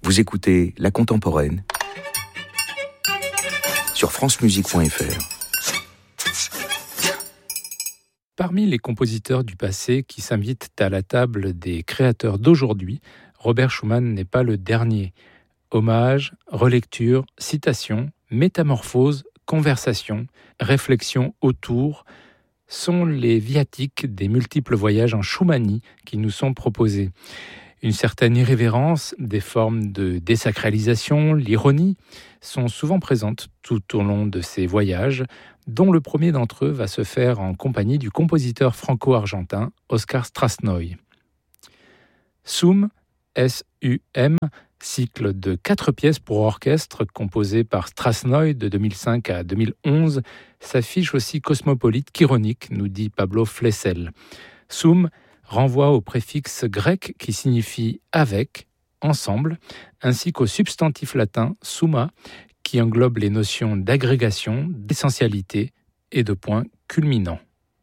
Vous écoutez La Contemporaine sur francemusique.fr. Parmi les compositeurs du passé qui s'invitent à la table des créateurs d'aujourd'hui, Robert Schumann n'est pas le dernier. Hommage, relecture, citation, métamorphose, conversation, réflexion autour sont les viatiques des multiples voyages en Schumannie qui nous sont proposés. Une certaine irrévérence, des formes de désacralisation, l'ironie sont souvent présentes tout au long de ces voyages, dont le premier d'entre eux va se faire en compagnie du compositeur franco-argentin Oskar Strassnoy. Sum, S-U-M, cycle de 4 pièces pour orchestre composé par Strassnoy de 2005 à 2011, s'affiche aussi cosmopolite qu'ironique, nous dit Pablo Flessel. Sum renvoie au préfixe grec qui signifie « avec », ensemble, ainsi qu'au substantif latin « summa » qui englobe les notions d'agrégation, d'essentialité et de point culminant.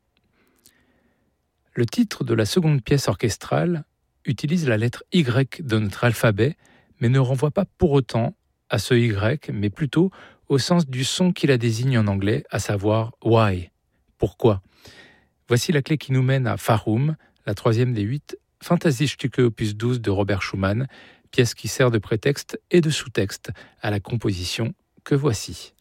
Le titre de la seconde pièce orchestrale utilise la lettre Y de notre alphabet, mais ne renvoie pas pour autant à ce Y, mais plutôt au sens du son qui la désigne en anglais, à savoir « why », pourquoi. Voici la clé qui nous mène à Farum, la troisième des 8 Fantasiestücke opus 12 de Robert Schumann, pièce qui sert de prétexte et de sous-texte à la composition que voici.